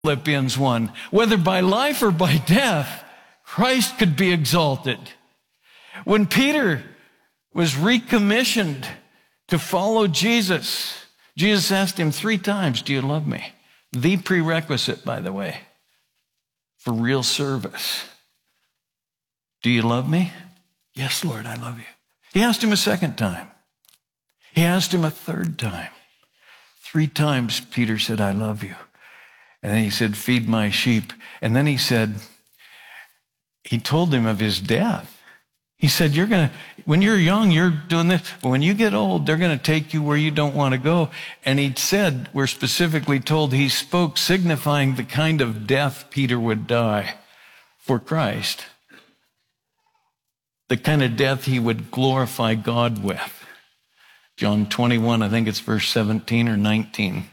Philippians 1. Whether by life or by death, Christ could be exalted. When Peter was recommissioned to follow Jesus, Jesus asked him 3 times, do you love me? The prerequisite, by the way, for real service. Do you love me? Yes, Lord, I love you. He asked him a 2nd time. He asked him a 3rd time. 3 times Peter said, I love you. And then he said, feed my sheep. And then he told him of his death. He said, when you're young, you're doing this. But when you get old, they're going to take you where you don't want to go. And he said, we're specifically told he spoke signifying the kind of death Peter would die for Christ. The kind of death he would glorify God with. John 21, I think it's verse 17 or 19.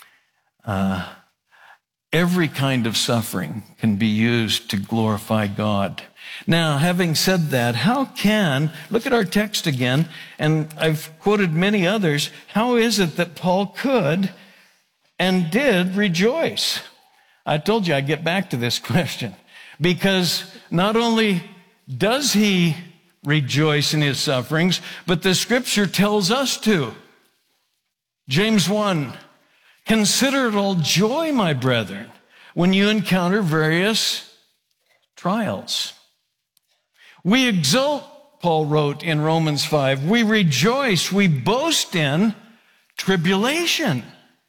Every kind of suffering can be used to glorify God. Now, having said that, look at our text again, and I've quoted many others, how is it that Paul could and did rejoice? I told you I'd get back to this question, because not only does he rejoice in his sufferings, but the scripture tells us to. James 1, consider it all joy, my brethren, when you encounter various trials. We exult, Paul wrote in Romans 5. We rejoice, we boast in tribulation.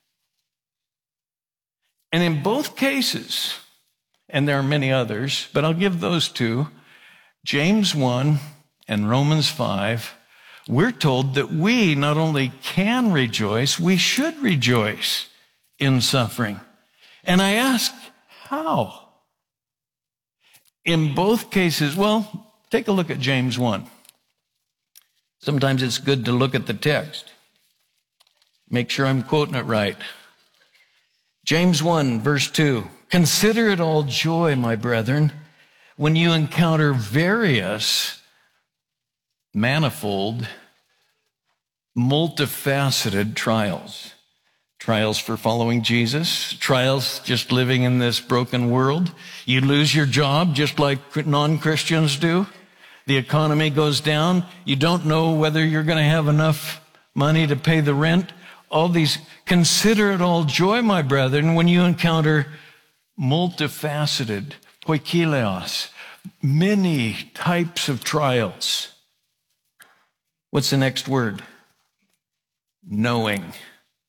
And in both cases, and there are many others, but I'll give those 2, James 1 and Romans 5, we're told that we not only can rejoice, we should rejoice in suffering. And I ask, how? In both cases, well, take a look at James 1. Sometimes it's good to look at the text. Make sure I'm quoting it right. James 1, verse 2. Consider it all joy, my brethren, when you encounter various, manifold, multifaceted trials. Trials for following Jesus, trials just living in this broken world. You lose your job just like non-Christians do. The economy goes down. You don't know whether you're going to have enough money to pay the rent. All these, consider it all joy, my brethren, when you encounter multifaceted, poikileos, many types of trials. What's the next word? Knowing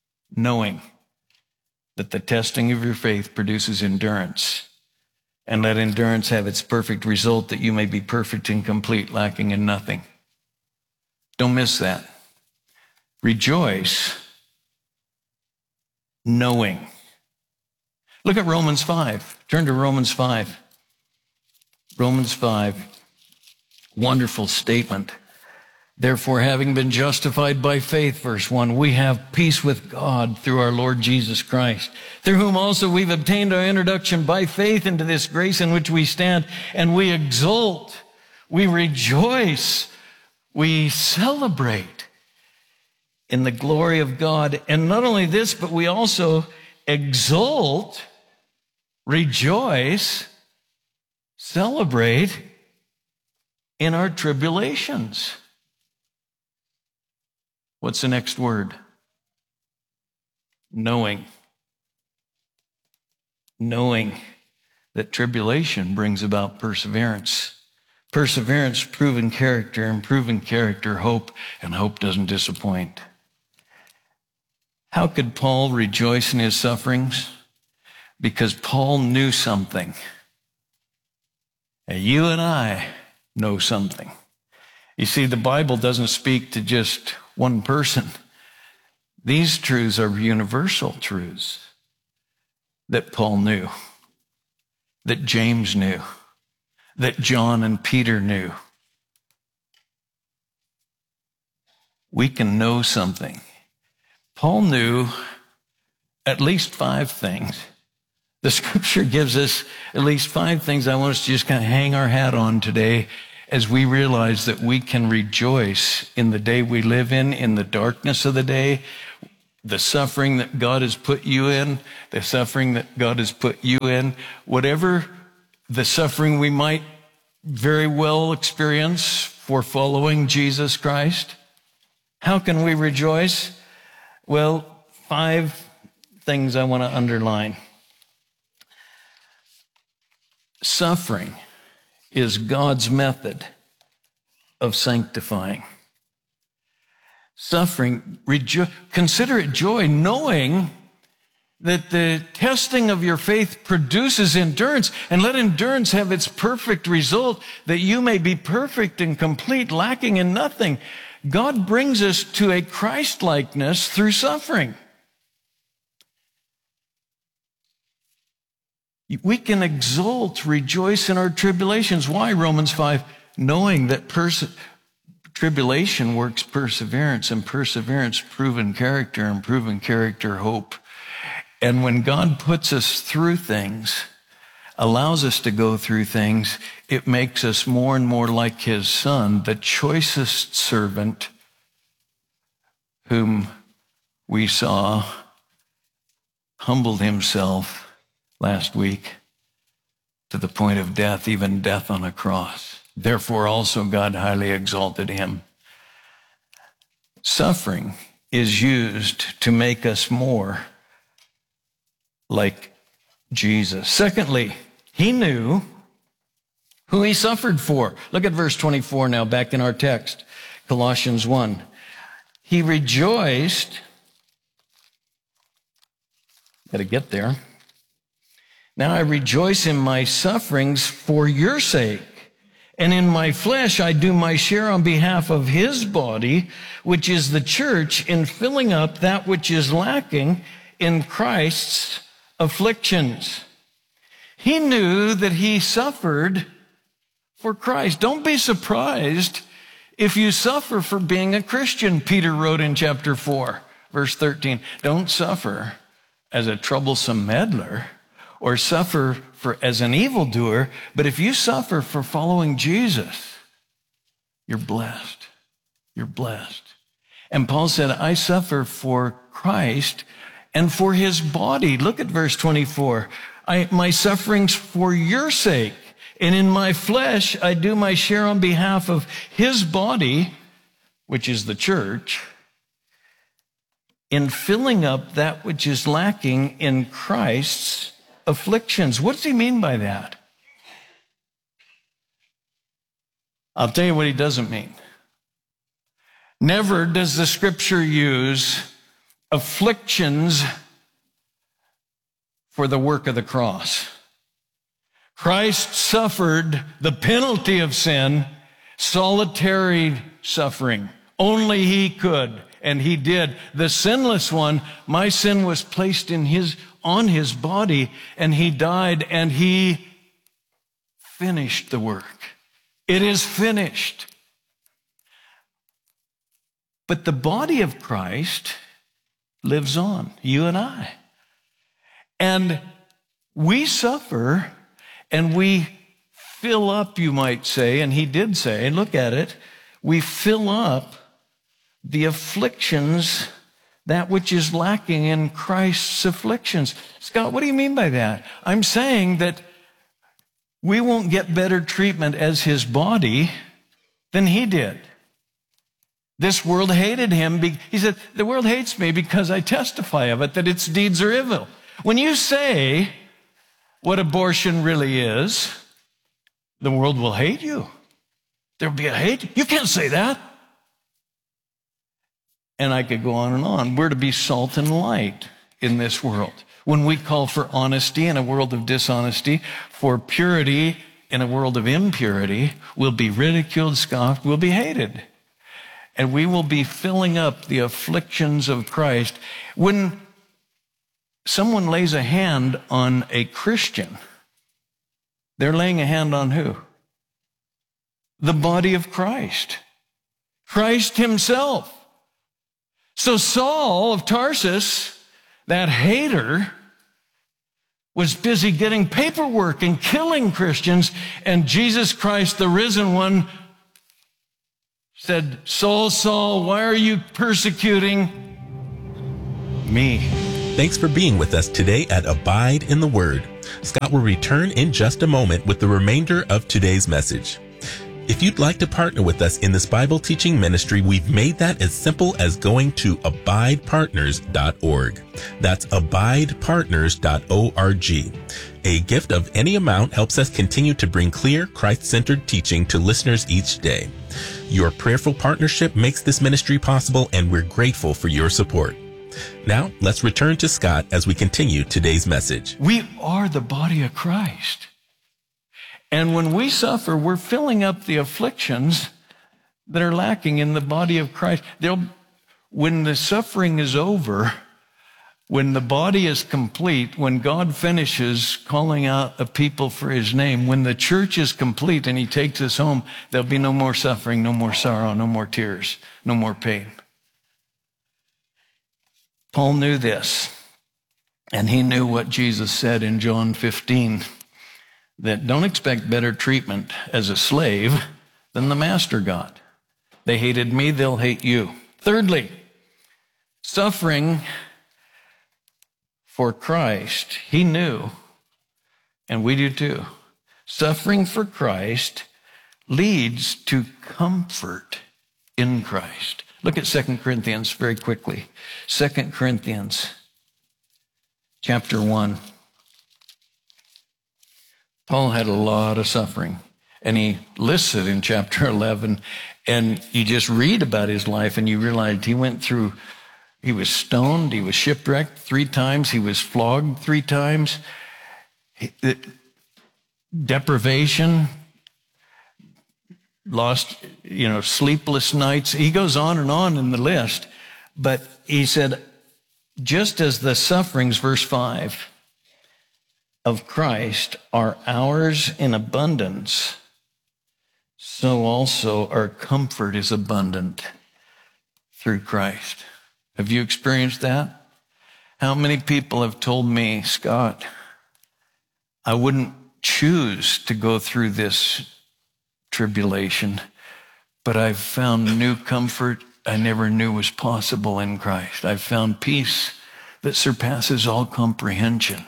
that the testing of your faith produces endurance, and let endurance have its perfect result, that you may be perfect and complete, lacking in nothing. Don't miss that. Rejoice, knowing. Look at Romans 5. Turn to Romans 5. Romans 5, wonderful statement. Therefore, having been justified by faith, verse 1, we have peace with God through our Lord Jesus Christ, through whom also we've obtained our introduction by faith into this grace in which we stand, and we exult, we rejoice, we celebrate in the glory of God. And not only this, but we also exult, rejoice, celebrate in our tribulations. What's the next word? Knowing. Knowing that tribulation brings about perseverance. Perseverance, proven character, and proven character, hope, and hope doesn't disappoint. How could Paul rejoice in his sufferings? Because Paul knew something. And you and I know something. You see, the Bible doesn't speak to just one person. These truths are universal truths that Paul knew, that James knew, that John and Peter knew. We can know something. Paul knew at least 5 things. The scripture gives us at least 5 things I want us to just kind of hang our hat on today as we realize that we can rejoice in the day we live in the darkness of the day, the suffering that God has put you in, the suffering that God has put you in, whatever the suffering we might very well experience for following Jesus Christ, how can we rejoice? Well, 5 things I want to underline. Suffering is God's method of sanctifying. Suffering, consider it joy, knowing that the testing of your faith produces endurance, and let endurance have its perfect result, that you may be perfect and complete, lacking in nothing. God brings us to a Christ-likeness through suffering. We can exult, rejoice in our tribulations. Why? Romans 5, knowing that tribulation works perseverance, and perseverance, proven character, and proven character, hope. And when God puts us through things, allows us to go through things, it makes us more and more like his Son, the choicest servant whom we saw humbled himself last week to the point of death, even death on a cross. Therefore also God highly exalted him. Suffering is used to make us more like Jesus. Secondly, he knew who he suffered for. Look at verse 24 now, back in our text, Colossians 1. He rejoiced. Got to get there. Now I rejoice in my sufferings for your sake. And in my flesh, I do my share on behalf of his body, which is the church, in filling up that which is lacking in Christ's afflictions. He knew that he suffered for Christ. Don't be surprised if you suffer for being a Christian. Peter wrote in chapter 4, verse 13, don't suffer as a troublesome meddler or suffer as an evildoer, but if you suffer for following Jesus, you're blessed. You're blessed. And Paul said, I suffer for Christ and for his body. Look at verse 24. My sufferings for your sake, and in my flesh I do my share on behalf of his body, which is the church, in filling up that which is lacking in Christ's afflictions. What does he mean by that? I'll tell you what he doesn't mean. Never does the scripture use afflictions for the work of the cross. Christ suffered the penalty of sin, solitary suffering. Only he could, and he did. The sinless one, my sin was placed on his body, and he died, and he finished the work. It is finished. But the body of Christ lives on, you and I. And we suffer, and we fill up, you might say, and he did say, look at it, we fill up the afflictions, that which is lacking in Christ's afflictions. Scott, what do you mean by that? I'm saying that we won't get better treatment as his body than he did. This world hated him. He said, the world hates me because I testify of it, that its deeds are evil. When you say what abortion really is, the world will hate you. There'll be a hate. You can't say that. And I could go on and on. We're to be salt and light in this world. When we call for honesty in a world of dishonesty, for purity in a world of impurity, we'll be ridiculed, scoffed, we'll be hated. And we will be filling up the afflictions of Christ. When someone lays a hand on a Christian, they're laying a hand on who? The body of Christ. Christ himself. So Saul of Tarsus, that hater, was busy getting paperwork and killing Christians, and Jesus Christ, the risen one, said, Saul, Saul, why are you persecuting me. Thanks for being with us today at Abide in the Word. Scott will return in just a moment with the remainder of today's message. If you'd like to partner with us in this Bible teaching ministry, we've made that as simple as going to abidepartners.org. That's abidepartners.org. A gift of any amount helps us continue to bring clear, Christ-centered teaching to listeners each day. Your prayerful partnership makes this ministry possible, and we're grateful for your support. Now, let's return to Scott as we continue today's message. We are the body of Christ. And when we suffer, we're filling up the afflictions that are lacking in the body of Christ. When the suffering is over, when the body is complete, when God finishes calling out a people for his name, when the church is complete and he takes us home, there'll be no more suffering, no more sorrow, no more tears, no more pain. Paul knew this, and he knew what Jesus said in John 15, that don't expect better treatment as a slave than the master got. They hated me, they'll hate you. Thirdly, suffering for Christ, he knew, and we do too. Suffering for Christ leads to comfort in Christ. Look at 2 Corinthians very quickly. 2 Corinthians chapter 1. Paul had a lot of suffering, and he lists it in chapter 11, and you just read about his life, and you realize he was stoned, he was shipwrecked 3 times, he was flogged 3 times, deprivation, lost, sleepless nights. He goes on in the list, but he said, just as the sufferings, verse 5, of Christ are ours in abundance, so also our comfort is abundant through Christ. Have you experienced that? How many people have told me, Scott, I wouldn't choose to go through this tribulation, but I've found new comfort I never knew was possible in Christ. I've found peace that surpasses all comprehension.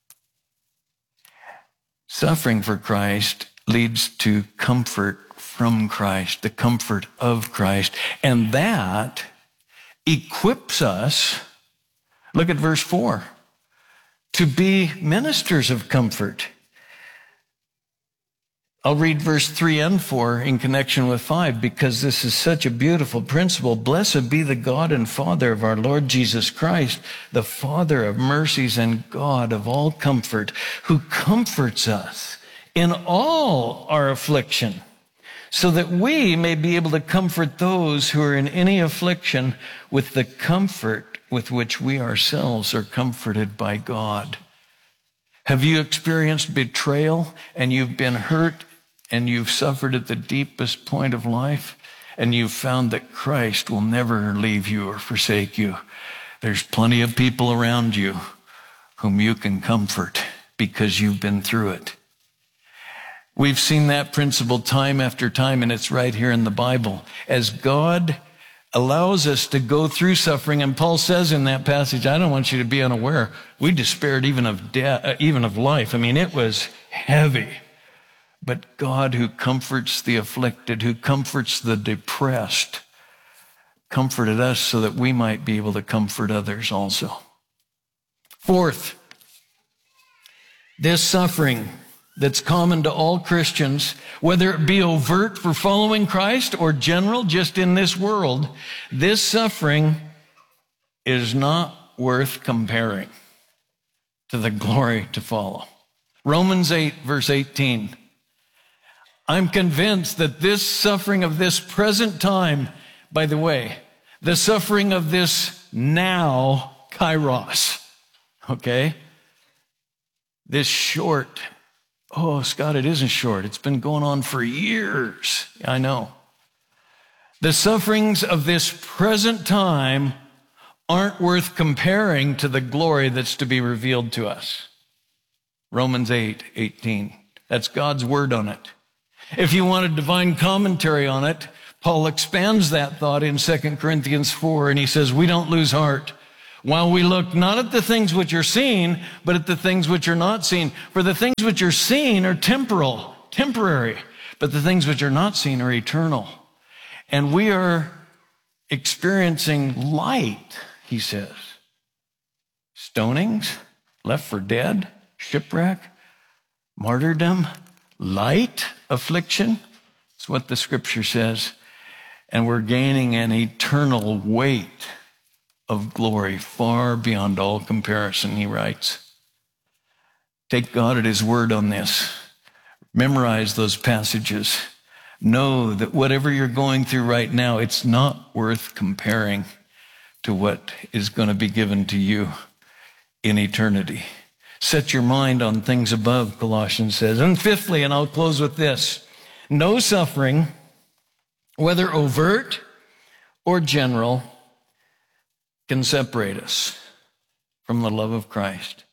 Suffering for Christ leads to comfort from Christ, the comfort of Christ, and that equips us, look at verse 4, to be ministers of comfort. I'll read verse 3 and 4 in connection with 5 because this is such a beautiful principle. Blessed be the God and Father of our Lord Jesus Christ, the Father of mercies and God of all comfort, who comforts us in all our affliction, so that we may be able to comfort those who are in any affliction with the comfort with which we ourselves are comforted by God. Have you experienced betrayal and you've been hurt and you've suffered at the deepest point of life, and you've found that Christ will never leave you or forsake you? There's plenty of people around you whom you can comfort because you've been through it. We've seen that principle time after time, and it's right here in the Bible. As God allows us to go through suffering, and Paul says in that passage, I don't want you to be unaware, we despaired even of death, even of life. I mean, it was heavy. But God, who comforts the afflicted, who comforts the depressed, comforted us so that we might be able to comfort others also. Fourth, this suffering that's common to all Christians, whether it be overt for following Christ or general just in this world, this suffering is not worth comparing to the glory to follow. Romans 8, verse 18. I'm convinced that this suffering of this present time, by the way, the suffering of this now, kairos, okay? This short, oh, Scott, it isn't short. It's been going on for years. I know. The sufferings of this present time aren't worth comparing to the glory that's to be revealed to us. Romans 8:18. That's God's word on it. If you want a divine commentary on it, Paul expands that thought in 2 Corinthians 4, and he says, we don't lose heart. while we look not at the things which are seen, but at the things which are not seen. For the things which are seen are temporary, but the things which are not seen are eternal. And we are experiencing light, he says. Stonings, left for dead, shipwreck, martyrdom, light, affliction. That's what the scripture says. And we're gaining an eternal weight of glory far beyond all comparison, he writes. Take God at his word on this. Memorize those passages. Know that whatever you're going through right now, it's not worth comparing to what is going to be given to you in eternity. Set your mind on things above, Colossians says. And fifthly, and I'll close with this, no suffering, whether overt or general, can separate us from the love of Christ.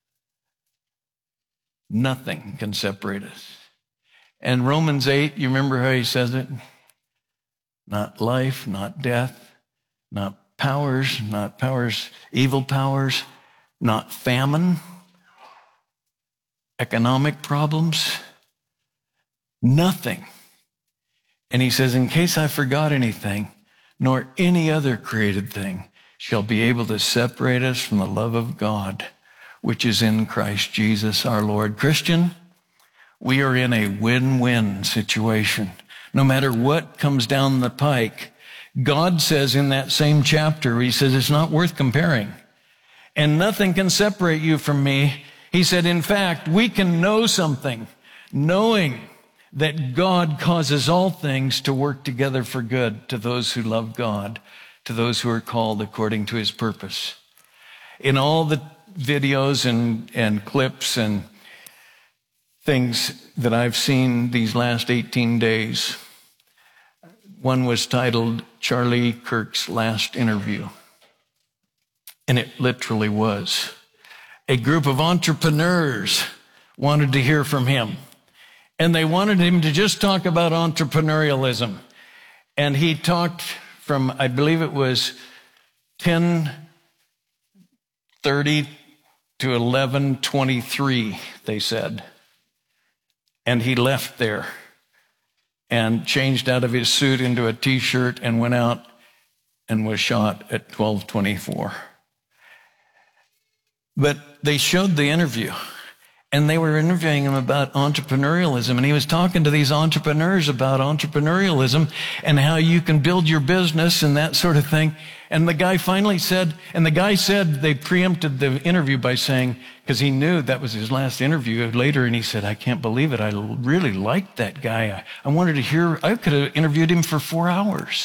Nothing can separate us. And Romans 8, you remember how he says it? Not life, not death, not powers, evil powers, not famine, economic problems, nothing. And he says, in case I forgot anything, nor any other created thing shall be able to separate us from the love of God, which is in Christ Jesus our Lord. Christian, we are in a win-win situation. No matter what comes down the pike, God says in that same chapter, he says, it's not worth comparing. And nothing can separate you from me. He said, in fact, we can know something, knowing that God causes all things to work together for good to those who love God, to those who are called according to his purpose. In all the videos and clips and things that I've seen these last 18 days, one was titled Charlie Kirk's Last Interview. And it literally was. A group of entrepreneurs wanted to hear from him. And they wanted him to just talk about entrepreneurialism. And he talked from, I believe it was 10:30 to 11:23, they said. And he left there and changed out of his suit into a T-shirt and went out and was shot at 12:24. But they showed the interview, and they were interviewing him about entrepreneurialism, and he was talking to these entrepreneurs about entrepreneurialism and how you can build your business and that sort of thing. And the guy finally said, they preempted the interview by saying, because he knew that was his last interview later, and he said, I can't believe it. I really liked that guy. I wanted to hear, I could have interviewed him for 4 hours.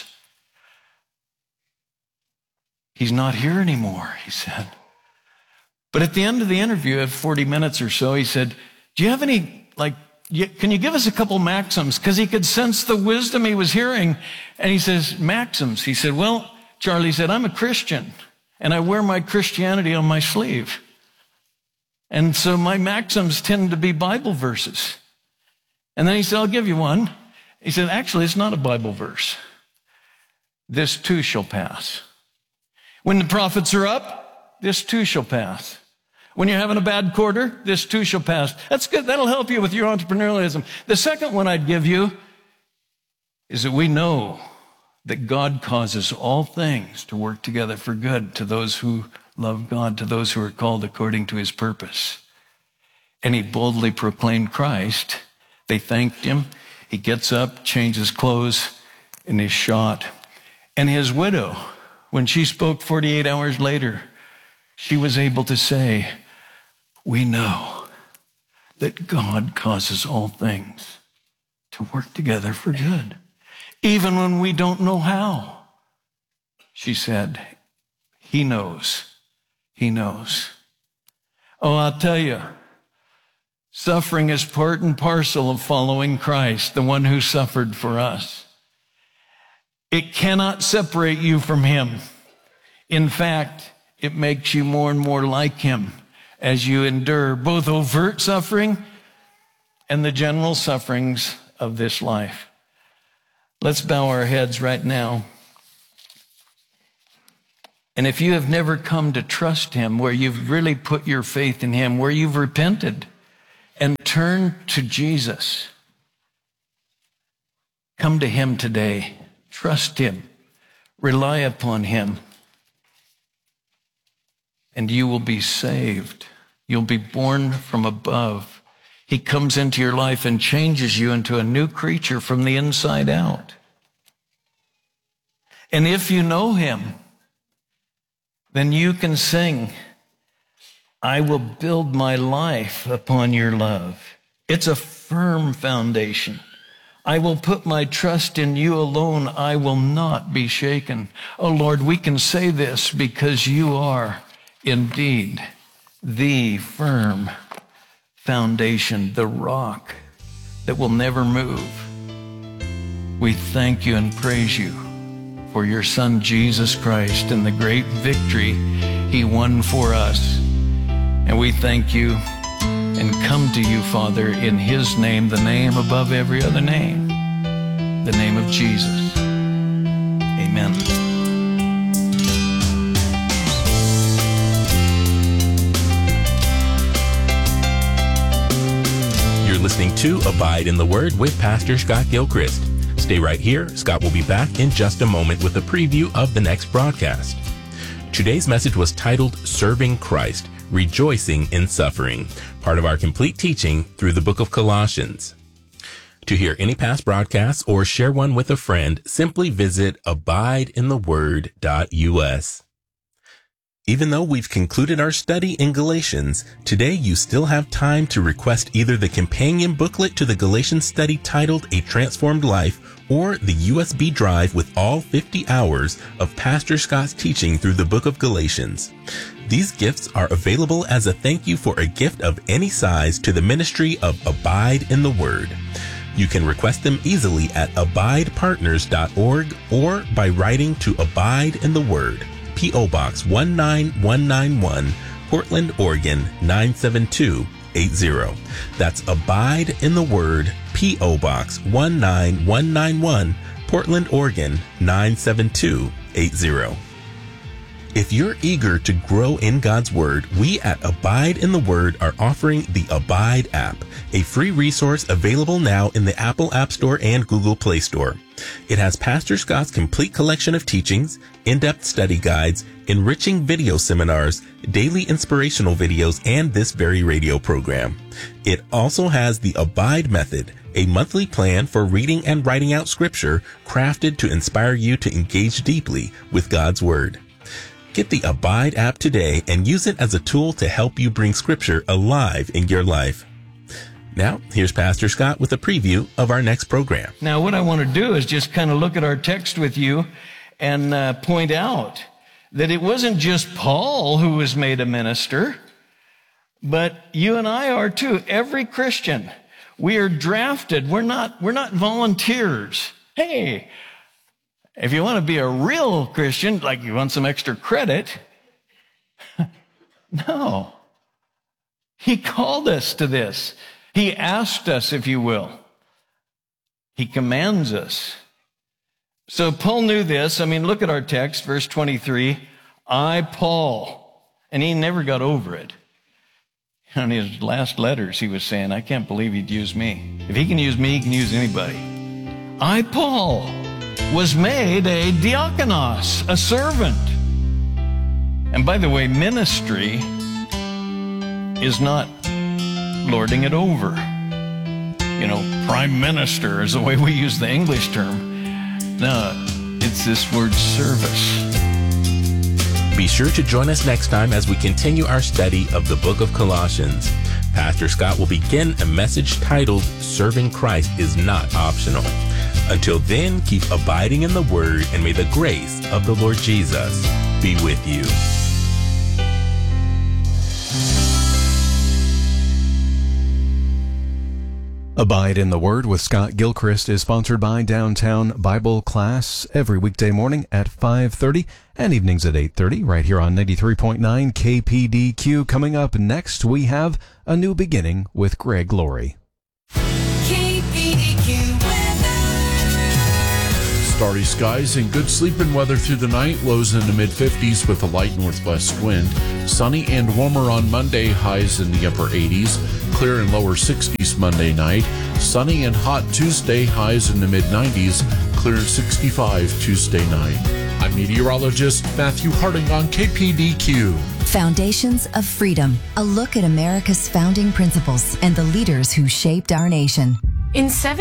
He's not here anymore, he said. But at the end of the interview, at 40 minutes or so, he said, do you have any, can you give us a couple maxims? Because he could sense the wisdom he was hearing. And he says, maxims. He said, well, Charlie said, I'm a Christian, and I wear my Christianity on my sleeve. And so my maxims tend to be Bible verses. And then he said, I'll give you one. He said, actually, it's not a Bible verse. This too shall pass. When the prophets are up, this too shall pass. When you're having a bad quarter, this too shall pass. That's good. That'll help you with your entrepreneurialism. The second one I'd give you is that we know that God causes all things to work together for good to those who love God, to those who are called according to his purpose. And he boldly proclaimed Christ. They thanked him. He gets up, changes clothes, and is shot. And his widow, when she spoke 48 hours later, she was able to say, we know that God causes all things to work together for good, even when we don't know how. She said, he knows. He knows. Oh, I'll tell you, suffering is part and parcel of following Christ, the one who suffered for us. It cannot separate you from him. In fact, it makes you more and more like him as you endure both overt suffering and the general sufferings of this life. Let's bow our heads right now. And if you have never come to trust him, where you've really put your faith in him, where you've repented and turned to Jesus, come to him today. Trust him. Rely upon him. And you will be saved. You'll be born from above. He comes into your life and changes you into a new creature from the inside out. And if you know him, then you can sing, I will build my life upon your love. It's a firm foundation. I will put my trust in you alone. I will not be shaken. Oh Lord, we can say this because you are indeed the firm foundation, the rock that will never move. We thank you and praise you for your Son, Jesus Christ, and the great victory he won for us. And we thank you and come to you, Father, in his name, the name above every other name, the name of Jesus. Amen. You're listening to Abide in the Word with Pastor Scott Gilchrist. Stay right here. Scott will be back in just a moment with a preview of the next broadcast. Today's message was titled Serving Christ, Rejoicing in Suffering, part of our complete teaching through the book of Colossians. To hear any past broadcasts or share one with a friend, simply visit abideintheword.us. Even though we've concluded our study in Galatians, today you still have time to request either the companion booklet to the Galatians study titled A Transformed Life or the USB drive with all 50 hours of Pastor Scott's teaching through the book of Galatians. These gifts are available as a thank you for a gift of any size to the ministry of Abide in the Word. You can request them easily at abidepartners.org or by writing to Abide in the Word, P.O. Box 19191, Portland, Oregon 97280. That's Abide in the Word, P.O. Box 19191, Portland, Oregon 97280. If you're eager to grow in God's Word, we at Abide in the Word are offering the Abide app, a free resource available now in the Apple App Store and Google Play Store. It has Pastor Scott's complete collection of teachings, in-depth study guides, enriching video seminars, daily inspirational videos, and this very radio program. It also has the Abide Method, a monthly plan for reading and writing out Scripture crafted to inspire you to engage deeply with God's Word. Get the Abide app today and use it as a tool to help you bring Scripture alive in your life. Now, here's Pastor Scott with a preview of our next program. Now, what I want to do is just kind of look at our text with you and point out that it wasn't just Paul who was made a minister, but you and I are too. Every Christian. We are drafted. We're not volunteers. Hey, if you want to be a real Christian, like you want some extra credit, no. He called us to this. He asked us, if you will. He commands us. So Paul knew this. I mean, look at our text, verse 23. I, Paul, and he never got over it. In his last letters, he was saying, I can't believe he'd use me. If he can use me, he can use anybody. I, Paul, was made a diakonos, a servant. And by the way, ministry is not lording it over. You know, prime minister is the way we use the English term. No, it's this word service. Be sure to join us next time as we continue our study of the book of Colossians. Pastor Scott will begin a message titled, Serving Christ is Not Optional. Until then, keep abiding in the Word, and may the grace of the Lord Jesus be with you. Abide in the Word with Scott Gilchrist is sponsored by Downtown Bible Class every weekday morning at 5:30 and evenings at 8:30 right here on 93.9 KPDQ. Coming up next, we have A New Beginning with Greg Laurie. KPDQ weather. Starry skies and good sleeping weather through the night. Lows in the mid-50s with a light northwest wind. Sunny and warmer on Monday, highs in the upper 80s. Clear and lower 60s Monday night. Sunny and hot Tuesday, highs in the mid-90s. Clear and 65 Tuesday night. I'm meteorologist Matthew Harding on KPDQ. Foundations of Freedom, a look at America's founding principles and the leaders who shaped our nation. In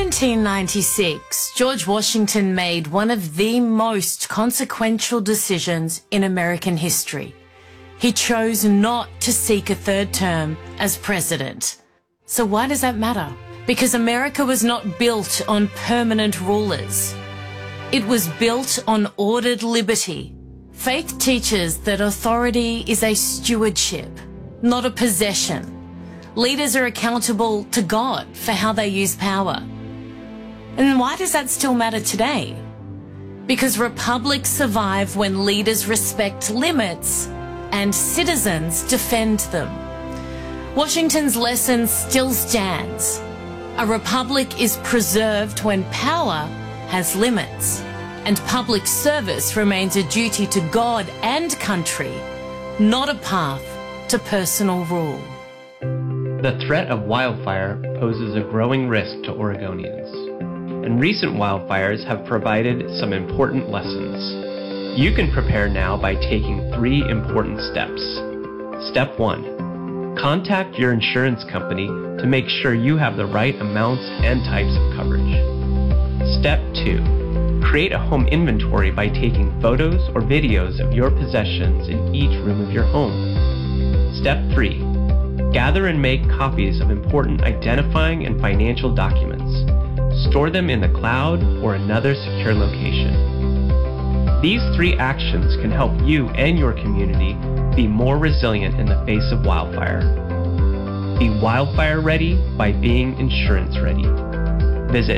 1796, George Washington made one of the most consequential decisions in American history. He chose not to seek a third term as president. So why does that matter? Because America was not built on permanent rulers. It was built on ordered liberty. Faith teaches that authority is a stewardship, not a possession. Leaders are accountable to God for how they use power. And why does that still matter today? Because republics survive when leaders respect limits and citizens defend them. Washington's lesson still stands. A republic is preserved when power has limits, and public service remains a duty to God and country, not a path to personal rule. The threat of wildfire poses a growing risk to Oregonians, and recent wildfires have provided some important lessons. You can prepare now by taking 3 important steps. Step 1. Contact your insurance company to make sure you have the right amounts and types of coverage. Step 2. Create a home inventory by taking photos or videos of your possessions in each room of your home. Step 3. Gather and make copies of important identifying and financial documents. Store them in the cloud or another secure location. These 3 actions can help you and your community be more resilient in the face of wildfire. Be wildfire ready by being insurance ready. Visit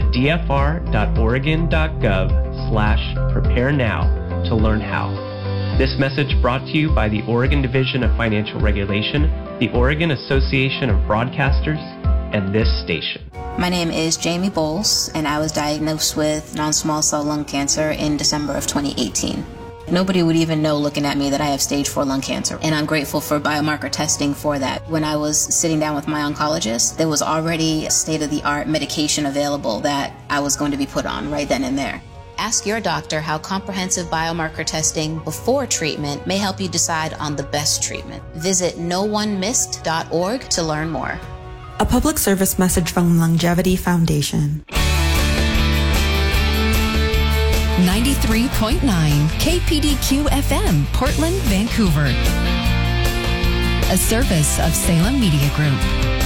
dfr.oregon.gov/prepare now to learn how. This message brought to you by the Oregon Division of Financial Regulation, the Oregon Association of Broadcasters, and this station. My name is Jamie Bowles, and I was diagnosed with non-small cell lung cancer in December of 2018. Nobody would even know looking at me that I have stage 4 lung cancer, and I'm grateful for biomarker testing for that. When I was sitting down with my oncologist, there was already state-of-the-art medication available that I was going to be put on right then and there. Ask your doctor how comprehensive biomarker testing before treatment may help you decide on the best treatment. Visit NoOneMissed.org to learn more. A public service message from Longevity Foundation. 93.9 KPDQ FM, Portland, Vancouver. A service of Salem Media Group.